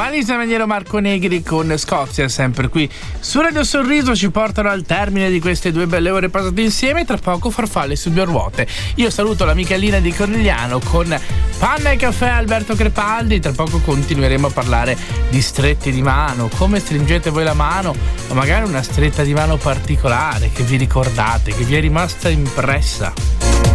Marisa Maniero, Marco Negri con Scozia, sempre qui su Radio Sorriso. Ci portano al termine di queste 2 belle ore passate insieme. Tra poco farfalle su 2 ruote. Io saluto l'amica Lina di Corigliano con Panna e Caffè, Alberto Crepaldi. Tra poco continueremo a parlare di stretti di mano, come stringete voi la mano, o magari una stretta di mano particolare che vi ricordate, che vi è rimasta impressa.